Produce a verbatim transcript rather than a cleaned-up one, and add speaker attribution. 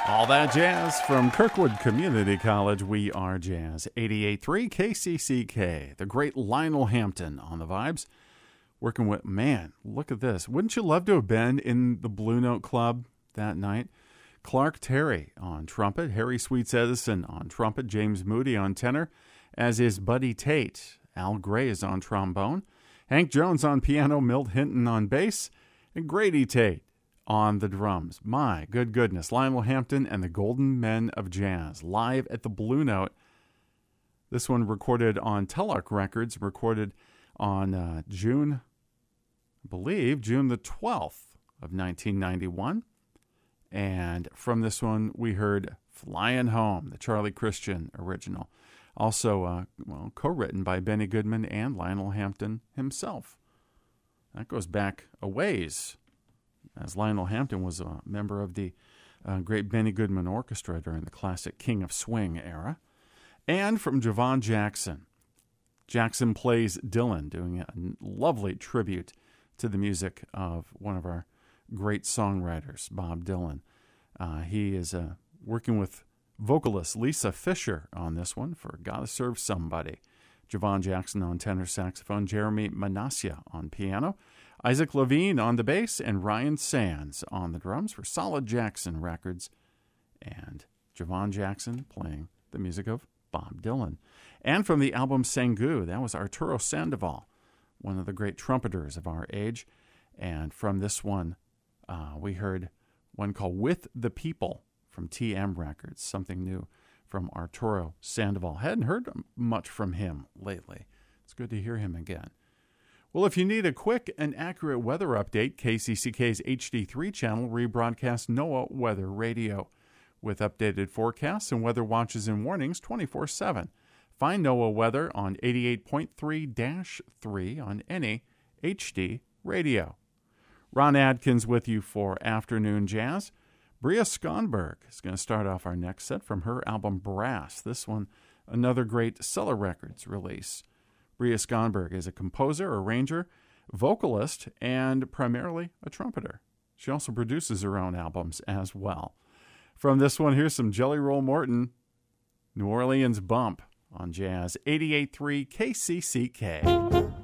Speaker 1: All that jazz from Kirkwood Community College. We are Jazz. eighty-eight point three K C C K. The great Lionel Hampton on the vibes. Working with, man, look at this. Wouldn't you love to have been in the Blue Note Club that night? Clark Terry on trumpet, Harry Sweets Edison on trumpet, James Moody on tenor, as is Buddy Tate. Al Gray is on trombone, Hank Jones on piano, Milt Hinton on bass, and Grady Tate on the drums. My good goodness, Lionel Hampton and the Golden Men of Jazz, live at the Blue Note. This one recorded on Telarc Records, recorded on uh, June, I believe, June the twelfth of nineteen ninety-one. And from this one, we heard Flying Home, the Charlie Christian original. Also, uh, well, co-written by Benny Goodman and Lionel Hampton himself. That goes back a ways, as Lionel Hampton was a member of the uh, great Benny Goodman Orchestra during the classic King of Swing era. And from Javon Jackson. Jackson Plays Dylan, doing a lovely tribute to the music of one of our great songwriters, Bob Dylan. Uh, he is uh, working with vocalist Lisa Fisher on this one for Gotta Serve Somebody. Javon Jackson on tenor saxophone, Jeremy Manassia on piano, Isaac Levine on the bass, and Ryan Sands on the drums for Solid Jackson Records. And Javon Jackson playing the music of Bob Dylan. And from the album Sangu, that was Arturo Sandoval, one of the great trumpeters of our age. And from this one, uh, we heard one called With the People from T M Records, something new from Arturo Sandoval. Hadn't heard much from him lately. It's good to hear him again. Well, if you need a quick and accurate weather update, K C C K's H D three channel rebroadcasts NOAA Weather Radio with updated forecasts and weather watches and warnings twenty-four seven. Find NOAA Weather on eighty-eight point three dash three on any H D radio. Ron Adkins with you for Afternoon Jazz. Bria Skonberg is going to start off our next set from her album Brass. This one, another great Cellar Records release. Bria Skonberg is a composer, arranger, vocalist, and primarily a trumpeter. She also produces her own albums as well. From this one, here's some Jelly Roll Morton, New Orleans Bump on Jazz eighty-eight point three K C C K.